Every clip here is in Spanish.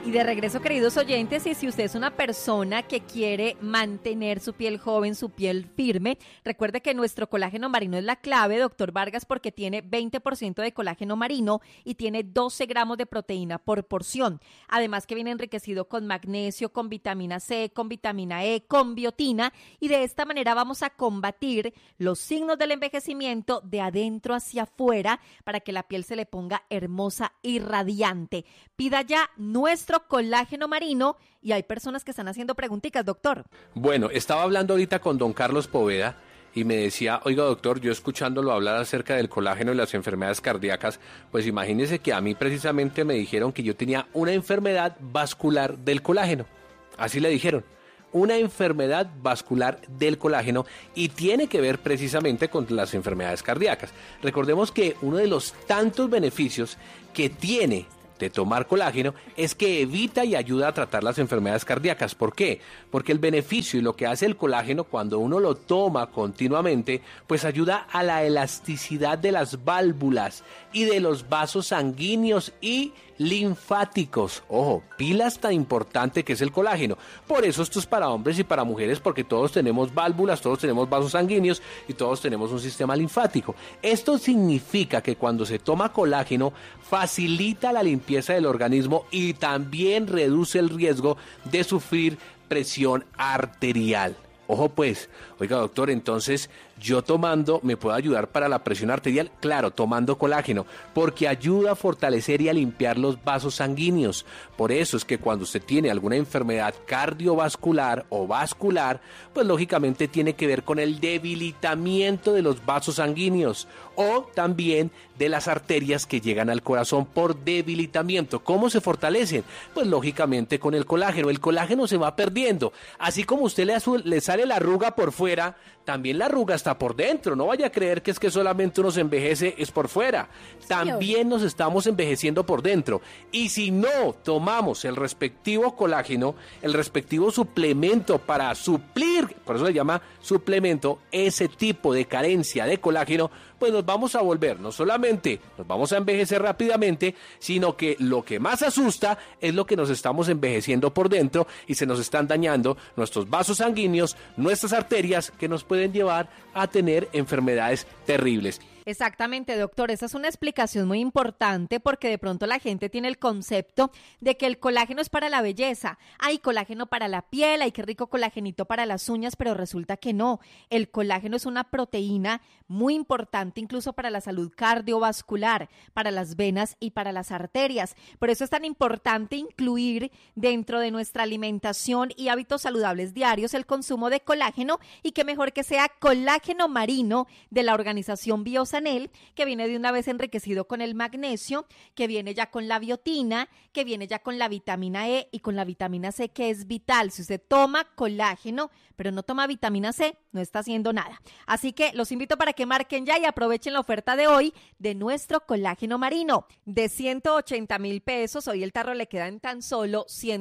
Y de regreso, queridos oyentes, y si usted es una persona que quiere mantener su piel joven, su piel firme, recuerde que nuestro colágeno marino es la clave, doctor Vargas, porque tiene 20% de colágeno marino y tiene 12 gramos de proteína por porción. Además que viene enriquecido con magnesio, con vitamina C, con vitamina E, con biotina, y de esta manera vamos a combatir los signos del envejecimiento de adentro hacia afuera para que la piel se le ponga hermosa y radiante. Pida ya nuestro colágeno marino y hay personas que están haciendo preguntitas, doctor. Bueno, estaba hablando ahorita con don Carlos Poveda y me decía, oiga doctor, yo escuchándolo hablar acerca del colágeno y las enfermedades cardíacas, pues imagínese que a mí precisamente me dijeron que yo tenía una enfermedad vascular del colágeno, así le dijeron. Una enfermedad vascular del colágeno y tiene que ver precisamente con las enfermedades cardíacas. Recordemos que uno de los tantos beneficios que tiene de tomar colágeno es que evita y ayuda a tratar las enfermedades cardíacas. ¿Por qué? Porque el beneficio y lo que hace el colágeno cuando uno lo toma continuamente, pues ayuda a la elasticidad de las válvulas y de los vasos sanguíneos y linfáticos. Ojo, pilas tan importante que es el colágeno. Por eso esto es para hombres y para mujeres, porque todos tenemos válvulas, todos tenemos vasos sanguíneos y todos tenemos un sistema linfático. Esto significa que cuando se toma colágeno facilita la limpieza del organismo y también reduce el riesgo de sufrir presión arterial. Ojo pues, oiga doctor, entonces yo tomando me puedo ayudar para la presión arterial, claro, tomando colágeno, porque ayuda a fortalecer y a limpiar los vasos sanguíneos. Por eso es que cuando usted tiene alguna enfermedad cardiovascular o vascular, pues lógicamente tiene que ver con el debilitamiento de los vasos sanguíneos o también de las arterias que llegan al corazón por debilitamiento. ¿Cómo se fortalecen? Pues lógicamente con el colágeno. El colágeno se va perdiendo, así como usted le sale la arruga por fuera, también la arruga está por dentro. No vaya a creer que es que solamente uno se envejece es por fuera, también nos estamos envejeciendo por dentro. Y si no tomamos el respectivo colágeno, el respectivo suplemento para suplir, por eso se llama suplemento, ese tipo de carencia de colágeno, pues nos vamos a volver, no solamente nos vamos a envejecer rápidamente, sino que lo que más asusta es lo que nos estamos envejeciendo por dentro y se nos están dañando nuestros vasos sanguíneos, nuestras arterias, que nos pueden llevar a tener enfermedades terribles. Exactamente, doctor, esa es una explicación muy importante porque de pronto la gente tiene el concepto de que el colágeno es para la belleza. Hay colágeno para la piel, hay qué rico colagenito para las uñas, pero resulta que no. El colágeno es una proteína muy importante incluso para la salud cardiovascular, para las venas y para las arterias. Por eso es tan importante incluir dentro de nuestra alimentación y hábitos saludables diarios el consumo de colágeno, y qué mejor que sea colágeno marino de la organización Biosanel, que viene de una vez enriquecido con el magnesio, que viene ya con la biotina, que viene ya con la vitamina E y con la vitamina C, que es vital. Si usted toma colágeno, pero no toma vitamina C, no está haciendo nada. Así que los invito para que marquen ya y aprovechen la oferta de hoy de nuestro colágeno marino. De 180,000 pesos, hoy el tarro le queda en tan solo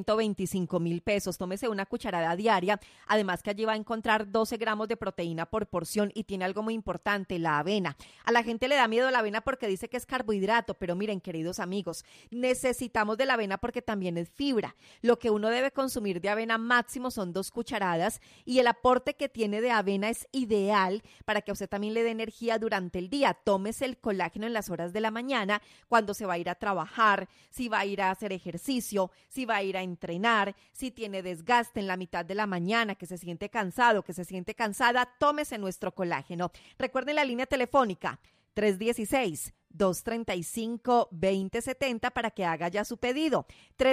125,000 pesos. Tómese una cucharada diaria. Además que allí va a encontrar 12 gramos de proteína por porción y tiene algo muy importante, la avena. A la gente le da miedo la avena porque dice que es carbohidrato, pero miren, queridos amigos, necesitamos de la avena porque también es fibra. Lo que uno debe consumir de avena máximo son 2 cucharadas y el aporte que tiene de avena es ideal para que a usted también le dé energía durante el día. Tómese el colágeno en las horas de la mañana, cuando se va a ir a trabajar, si va a ir a hacer ejercicio, si va a ir a entrenar, si tiene desgaste en la mitad de la mañana, que se siente cansado, que se siente cansada, tómese nuestro colágeno. Recuerden la línea telefónica 316-235-2070 para que haga ya su pedido.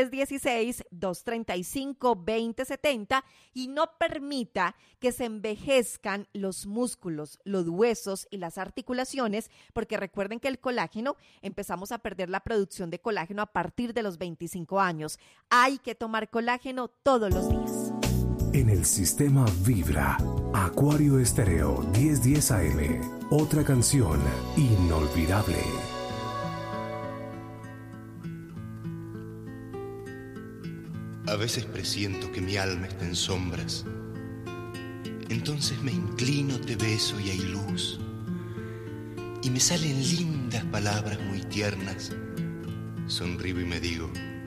316-235-2070 y no permita que se envejezcan los músculos, los huesos y las articulaciones, porque recuerden que el colágeno, empezamos a perder la producción de colágeno a partir de los 25 años. Hay que tomar colágeno todos los días. En el sistema Vibra, Acuario Estéreo 1010 AM, otra canción inolvidable. A veces presiento que mi alma está en sombras. Entonces me inclino, te beso y hay luz. Y me salen lindas palabras muy tiernas. Sonrío y me digo,